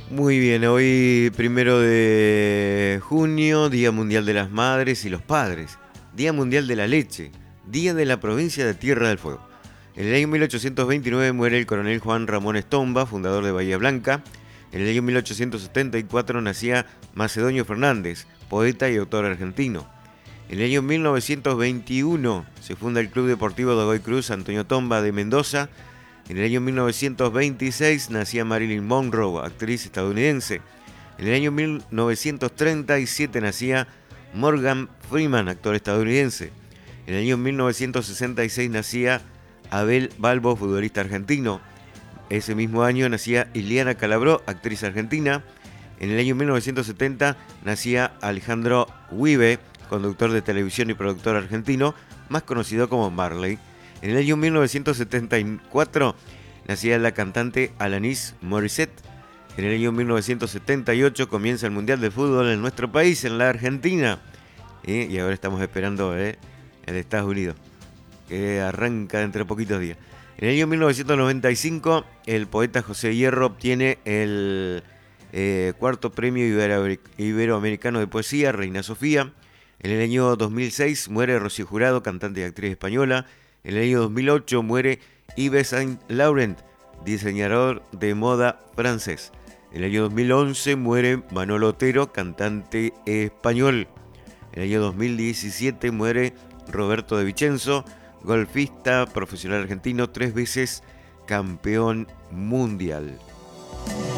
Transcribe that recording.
Muy bien, hoy 1 de junio, Día Mundial de las Madres y los Padres, Día Mundial de la Leche, Día de la Provincia de Tierra del Fuego. En el año 1829 muere el coronel Juan Ramón Estomba, fundador de Bahía Blanca. En el año 1874 nacía Macedonio Fernández, poeta y autor argentino. En el año 1921 se funda el Club Deportivo de Godoy Cruz Antonio Tomba de Mendoza. En el año 1926 nacía Marilyn Monroe, actriz estadounidense. En el año 1937 nacía Morgan Freeman, actor estadounidense. En el año 1966 nacía Abel Balbo, futbolista argentino. Ese mismo año nacía Iliana Calabró, actriz argentina. En el año 1970 nacía Alejandro Wibe, conductor de televisión y productor argentino, más conocido como Marley. En el año 1974 nacía la cantante Alanis Morissette. En el año 1978 comienza el Mundial de Fútbol en nuestro país, en la Argentina. Y ahora estamos esperando el de Estados Unidos, que arranca dentro de poquitos días. En el año 1995 el poeta José Hierro obtiene el cuarto premio iberoamericano de poesía, Reina Sofía. En el año 2006 muere Rocío Jurado, cantante y actriz española. En el año 2008 muere Yves Saint Laurent, diseñador de moda francés. En el año 2011 muere Manolo Otero, cantante español. En el año 2017 muere Roberto de Vicenzo, golfista profesional argentino, 3 veces campeón mundial.